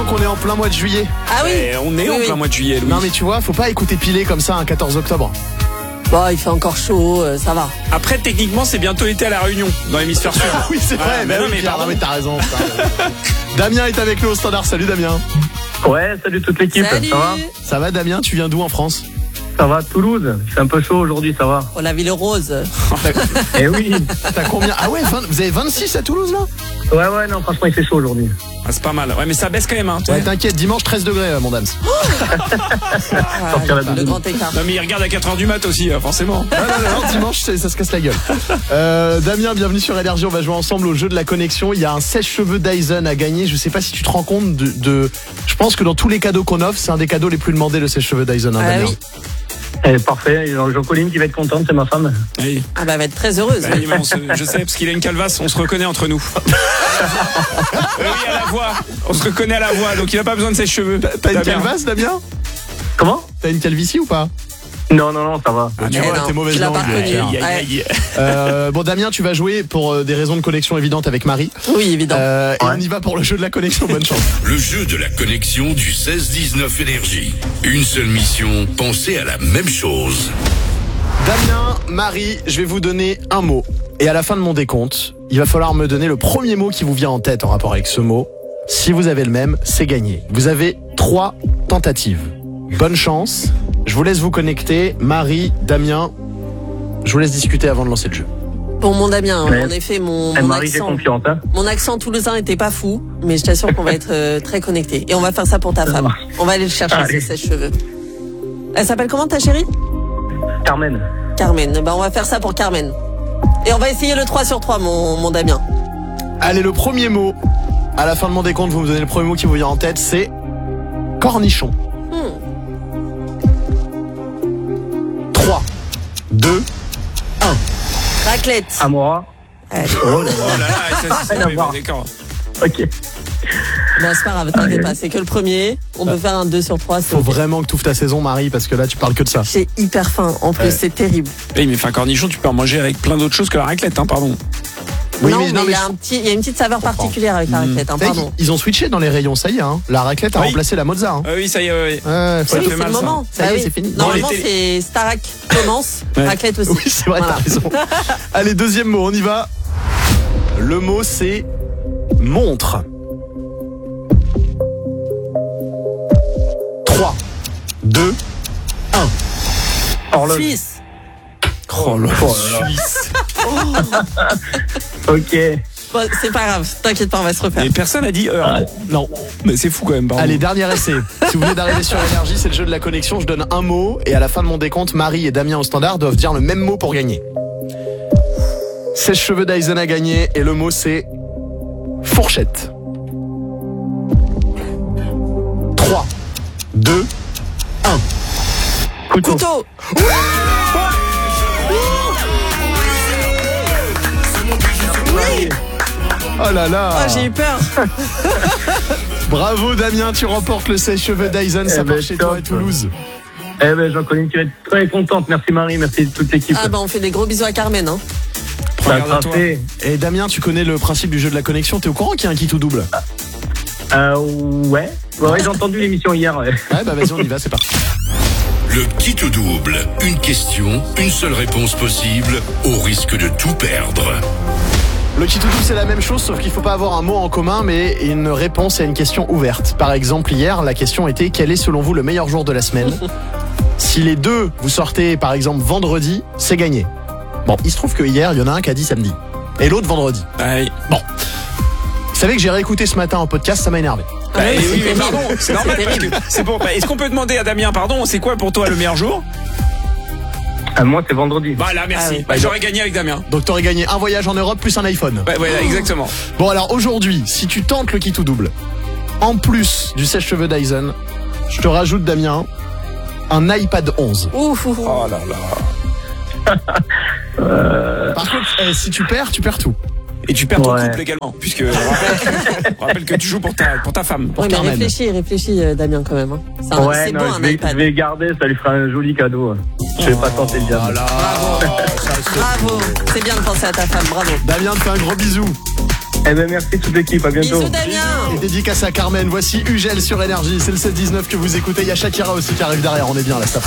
Attention qu'on est en plein mois de juillet. Ah oui. On est en plein mois de juillet, Louis. Non mais tu vois, faut pas écouter pilé comme ça un 14 octobre. Bon, il fait encore chaud, ça va. Après, techniquement, c'est bientôt été à La Réunion, dans l'hémisphère sud. Ah oui, c'est vrai. mais non, mais Pierre, pardon. mais t'as raison. Damien est avec nous au standard. Salut Damien. Ouais, salut toute l'équipe. Salut. Ça va? Ça va Damien, tu viens d'où en France? Ça va, Toulouse. C'est un peu chaud aujourd'hui, ça va. Oh, la ville rose. Eh oui. T'as combien? Ah ouais, vous avez 26 à Toulouse là? Ouais, non, franchement, il fait chaud aujourd'hui. Ah, c'est pas mal. Ouais, mais ça baisse quand même, hein. Ouais, t'inquiète, dimanche 13 degrés mon dame. Sortir la Le doudoune. grand écart. Non, mais il regarde à 4h du mat aussi, forcément. Non, dimanche ça se casse la gueule. Damien, bienvenue sur Énergie, on va jouer ensemble au jeu de la connexion. Il y a un sèche-cheveux Dyson à gagner. Je sais pas si tu te rends compte de... Je pense que dans tous les cadeaux qu'on offre, c'est un des cadeaux les plus demandés, le sèche-cheveux Dyson, hein, Ah Damien. oui. Parfait. Jean-Colline qui va être contente, c'est ma femme. Oui. Ah bah, elle va être très heureuse. Bah, mais je sais, parce qu'il a une calvasse, on se reconnaît entre nous. Oui, à la voix. On se reconnaît à la voix, donc il a pas besoin de ses cheveux. T'as une calvasse, Damien? Comment? T'as une calvitie ou pas? Non, ça va. Tu Eh vois, non, t'es mauvaise tu l'as langue. pas reconnu. Aïe, aïe, aïe. Bon, Damien, tu vas jouer pour des raisons de connexion évidentes avec Marie. Oui, évident. Et on y va pour le jeu de la connexion. Bonne chance. Le jeu de la connexion du 16-19 Énergie. Une seule mission, penser à la même chose. Damien, Marie, je vais vous donner un mot. Et à la fin de mon décompte, il va falloir me donner le premier mot qui vous vient en tête en rapport avec ce mot. Si vous avez le même, c'est gagné. Vous avez 3 tentatives. Bonne chance. Je vous laisse vous connecter. Marie, Damien, je vous laisse discuter avant de lancer le jeu. Pour mon Damien, Ouais. en effet, mon Marie, t'es accent, confiante, hein. mon accent toulousain était pas fou, mais je t'assure qu'on va être très connectés. Et on va faire ça pour ta femme. marche. On va aller le chercher, Allez. ce sèche-cheveux. Elle s'appelle comment ta chérie? Carmen. Carmen. Ben, on va faire ça pour Carmen. Et on va essayer le 3 sur 3, mon Damien. Allez, le premier mot. À la fin de mon décompte, vous me donnez le premier mot qui vous vient en tête, c'est cornichon. 3, 2, 1. Raclette. Amora. Allez. Oh là Oh là là, Rien à voir. d'accord. là. Ok. Bon, c'est pas grave, t'inquiète pas, c'est que le premier. On peut faire un 2 sur 3. Faut vraiment que tu ouvres ta saison, Marie, parce que là, tu parles que de ça. J'ai hyper faim. En plus, Ouais. c'est terrible. Oui, mais enfin, cornichon, tu peux en manger avec plein d'autres choses que la raclette, hein, pardon. Oui, non, mais- mais non, il mais y a il y a une petite saveur particulière avec la raclette, hein, Vous savez pardon. qu'ils- Ils ont switché dans les rayons, ça y est, hein. La raclette a Oui. remplacé la mozza, hein. Ah oui, ça y est, ouais. Ouais, faut Oui, être- fait c'est mal, le ça. moment. Ça y est, Bah oui. c'est fini. Normalement, Bon, c'est Starac commence, Ouais. raclette aussi. Oui, c'est vrai, Voilà. t'as raison. Allez, deuxième mot, on y va. Le mot, c'est montre. 3, 2, 1. Horloge. Suisse. Oh là, Oh là là. Suisse. Ok. Bon, c'est pas grave, t'inquiète pas, on va se refaire. Et personne a dit heure. Non. Mais c'est fou quand même, pardon. Allez, dernier essai. Si vous venez d'arriver sur Énergie, c'est le jeu de la connexion. Je donne un mot et à la fin de mon décompte, Marie et Damien au standard doivent dire le même mot pour gagner. Sèche-cheveux Dyson a gagné et le mot c'est fourchette. 3, 2, 1. Couteau. Oh là là. Ah, j'ai eu peur. Bravo Damien, tu remportes le sèche-cheveux Dyson, ça Eh ben, marche chez toi à top. Toulouse. Eh ben, Jean-Colline qui va être très contente. Merci Marie, merci toute l'équipe. Ah, bah, on fait des gros bisous à Carmen, hein. Ça Regarde à sera toi. fait. Et Damien, tu connais le principe du jeu de la connexion, t'es au courant qu'il y a un kit ou double? Ouais. Ouais, j'ai entendu l'émission hier. Ouais. Ouais, bah vas-y, on y va, c'est parti. Le kit au double. Une question, une seule réponse possible, au risque de tout perdre. Le kit ou double, c'est la même chose, sauf qu'il faut pas avoir un mot en commun, mais une réponse à une question ouverte. Par exemple, hier, la question était quel est selon vous le meilleur jour de la semaine? Si les deux, vous sortez par exemple vendredi, c'est gagné. Bon, il se trouve que hier, il y en a un qui a dit samedi, et l'autre vendredi. Ouais. Bon. Vous savez que j'ai réécouté ce matin en podcast, ça m'a énervé. Ah ouais, oui, c'est oui, mais terrible. pardon, c'est normal parce que c'est bon. Est-ce qu'on peut demander à Damien, pardon, c'est quoi pour toi le meilleur jour? Moi, c'est vendredi. Voilà, merci. Ah oui. Bah, j'aurais gagné avec Damien. Donc t'aurais gagné un voyage en Europe plus un iPhone. Ouais, voilà, exactement. Bon alors aujourd'hui, si tu tentes le kit ou double, en plus du sèche-cheveux Dyson, je te rajoute Damien, un iPad 11. Ouf, ouf, ouf. Oh là là. Par contre, si tu perds tout. Et tu perds ton Ouais. couple également, puisque on rappelle que tu joues pour ta femme. Pour Ouais, mais Carmen. réfléchis, Damien, quand même. Hein. Ouais, C'est non, bon, je un vais, iPad. je vais garder, ça lui fera un joli cadeau. Je vais pas tenter le diable. Voilà. Bravo, c'est bien de penser à ta femme, bravo. Damien te fait un gros bisou. Eh ben, merci toute l'équipe, à bientôt. Bisous, Damien. Et dédicace à Carmen, voici Ugel sur Énergie. C'est le 16-19 que vous écoutez. Il y a Shakira aussi qui arrive derrière, on est bien là, ça.